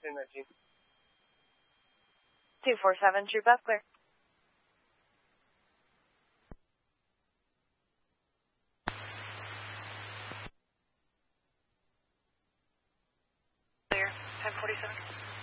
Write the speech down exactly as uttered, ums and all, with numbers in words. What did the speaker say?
three nineteen. two four seven, True Bus clear. Clear, ten forty-seven.